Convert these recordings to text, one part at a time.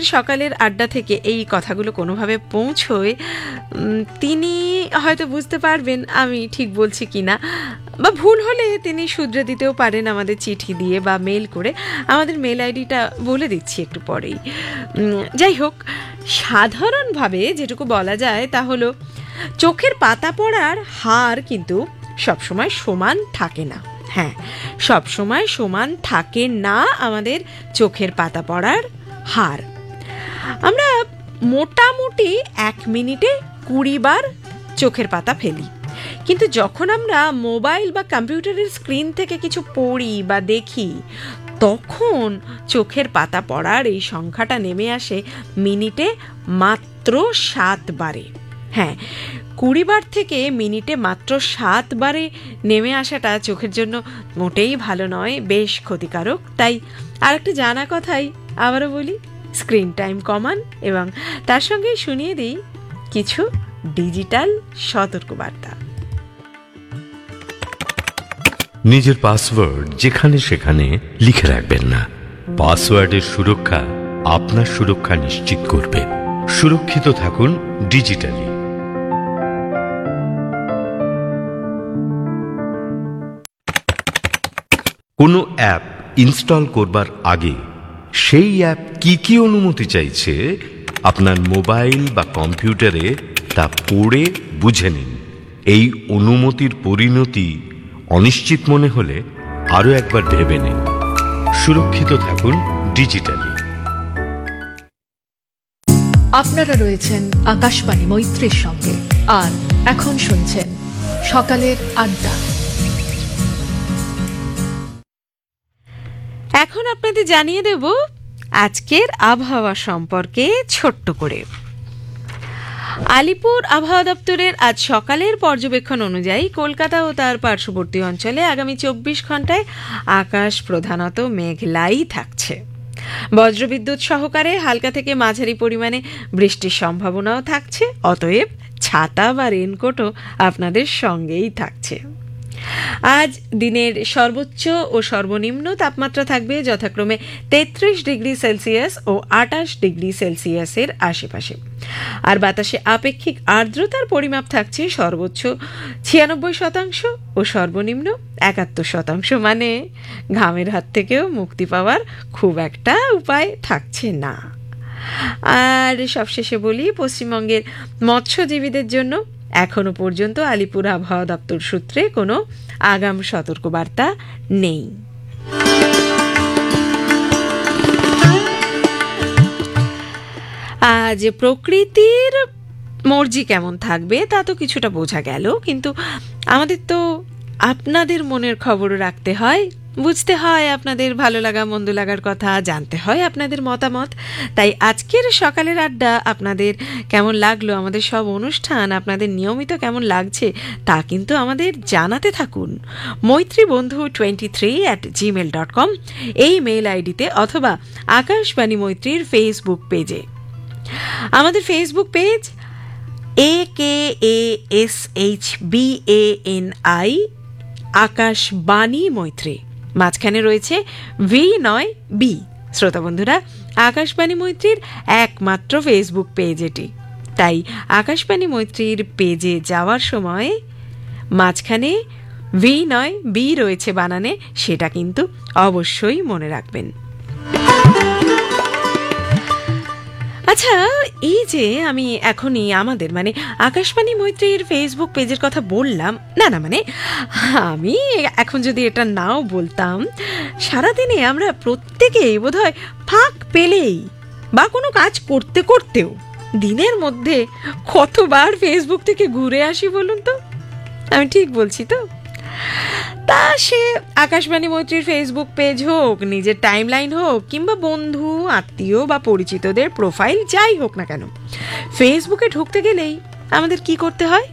সকালের আড্ডা থেকে এই কথাগুলো কোনোভাবে পৌঁছয়, তিনি হয়তো বুঝতে পারবেন আমি ঠিক বলছি কিনা, বা ভুল হলে তিনি শুধরে দিতেও পারেন আমাদের চিঠি দিয়ে বা মেল করে। আমাদের মেল আইডিটা বলে দিচ্ছি একটু পরেই। যাই হোক, সাধারণভাবে যেটুকু বলা যায় তা হলো চোখের পাতা পড়ার হার কিন্তু সবসময় সমান থাকে না। হ্যাঁ, সবসময় সমান থাকে না আমাদের চোখের পাতা পড়ার হার। আমরা মোটামুটি 1 মিনিটে 20 বার চোখের পাতা ফেলি, কিন্তু যখন আমরা মোবাইল বা কম্পিউটারের স্ক্রিন থেকে কিছু পড়ি বা দেখি, তখন চোখের পাতা পড়ার এই সংখ্যাটা নেমে আসে মিনিটে মাত্র 7 বারে। হ্যাঁ, 20 বার থেকে মিনিটে মাত্র 7 বারে নেমে আসাটা চোখের জন্য মোটেই ভালো নয়, বেশ ক্ষতিকারক। তাই আরেকটা জানা কথাই আবারও বলি, স্ক্রিন টাইম কমান, এবং তার সঙ্গে শুনিয়ে দিই কিছু ডিজিটাল সতর্কবার্তা। নিজের পাসওয়ার্ড যেখানে সেখানে লিখে রাখবেন না। পাসওয়ার্ডের সুরক্ষা আপনার সুরক্ষা নিশ্চিত করবে। সুরক্ষিত থাকুন ডিজিটালি। কোনো অ্যাপ ইনস্টল করবার আগে সেই অ্যাপ কি কি অনুমতি চাইছে আপনার মোবাইল বা কম্পিউটারে তা পড়ে বুঝে নিন। এই অনুমতির পরিণতি অনিশ্চিত মনে হলে আরও একবার ভেবে নিন। সুরক্ষিত থাকুন ডিজিটালি। আপনারা রয়েছেন আকাশবাণী মৈত্রীর সঙ্গে, আর এখন শুনছেন সকালের আড্ডা। এখন আপনাদের জানিয়ে দেব আজকের আবহাওয়া সম্পর্কে ছোট্ট করে। আলিপুর আবহাওয়া দপ্তরের আজ সকালের পর্যবেক্ষণ অনুযায়ী কলকাতা ও তার পার্শ্ববর্তী অঞ্চলে আগামী 24 ঘন্টায় আকাশ প্রধানত মেঘলাই থাকছে। বজ্রবিদ্যুৎ সহকারে হালকা থেকে মাঝারি পরিমাণে বৃষ্টির সম্ভাবনাও থাকছে, অতএব ছাতা বা রেনকোটও আপনাদের সঙ্গেই থাকছে। আজ দিনের সর্বোচ্চ ও সর্বনিম্ন তাপমাত্রা থাকবে যথাক্রমে 33 ডিগ্রি সেলসিয়াস ও 28 ডিগ্রি সেলসিয়াসের আশেপাশে। আর বাতাসে আপেক্ষিক আর্দ্রতার পরিমাপ থাকছে সর্বোচ্চ 96% ও সর্বনিম্ন 71%। মানে ঘামের হাত থেকেও মুক্তি পাওয়ার খুব একটা উপায় থাকছে না। আর সবশেষে বলি, পশ্চিমবঙ্গের মৎস্যজীবীদের জন্য এখনো পর্যন্ত আলিপুর আবহাওয়া দপ্তর সূত্রে কোনো আগাম সতর্কবার্তা নেই। আজ প্রকৃতির মর্জি কেমন থাকবে তা তো কিছুটা বোঝা গেল, কিন্তু আমাদের তো আপনাদের মনের খবরও রাখতে হয়, বুঝতে হয় আপনাদের ভালো লাগা মন্দ লাগার কথা, জানতে হয় আপনাদের মতামত। তাই আজকের সকালের আড্ডা আপনাদের কেমন লাগলো, আমাদের সব অনুষ্ঠান আপনাদের নিয়মিত কেমন লাগছে তা কিন্তু আমাদের জানাতে থাকুন। maitribandhu23@gmail.com এই মেইল আইডিতে, অথবা আকাশবাণী মৈত্রীর ফেসবুক পেজে। আমাদের ফেসবুক পেজ AKASHBANI আকাশবাণী মৈত্রী, মাঝখানে রয়েছে ভি নয় বি। শ্রোতা বন্ধুরা, আকাশবাণী মৈত্রীর একমাত্র ফেসবুক পেজ এটি, তাই আকাশবাণী মৈত্রীর পেজে যাওয়ার সময় মাঝখানে ভি নয় বি রয়েছে বানানে, সেটা কিন্তু অবশ্যই মনে রাখবেন। আচ্ছা, এই যে আমি এখনই আমাদের মানে আকাশবাণী মৈত্রীর ফেসবুক পেজের কথা বললাম, না মানে আমি এখন যদি এটা নাও বলতাম, সারাদিনে আমরা প্রত্যেকেই বোধহয় ফাঁক পেলেই বা কোনো কাজ করতে করতেও দিনের মধ্যে কতবার ফেসবুক থেকে ঘুরে আসি বলুন তো? আমি ঠিক বলছি তো? তা সে আকাশবাণী মৈত্রীর ফেসবুক পেজ হোক, নিজের টাইমলাইন হোক, কিংবা বন্ধু আত্মীয় বা পরিচিতদের প্রোফাইল যাই হোক না কেন, ফেসবুকে ঢুকতে গেলেই আমাদের কি করতে হয়?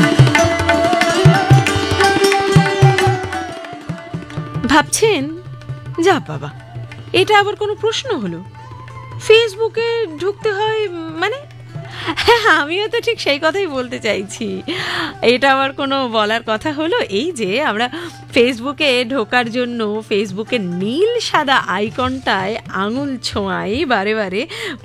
ভাবছেন, যা বাবা, এটা আবার কোনো প্রশ্ন হলো? ফেসবুকে ঢুকতে হয় মানে? হ্যাঁ, আমিও তো ঠিক সেই কথাই বলতে চাইছি। এটা আবার কোনো বলার কথা হলো? এই যে আমরা ফেসবুকে ঢোকার জন্য ফেসবুকের নীল সাদা আইকনটায় আঙুল ছোঁয়াই বারে বারে,